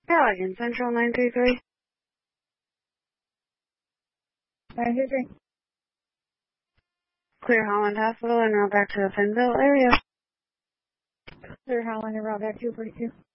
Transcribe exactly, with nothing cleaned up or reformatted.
Allegan Central nine three three. nine two three. Clear Holland Hospital and route back to the Fenville area. Clear Holland and route back two forty-two.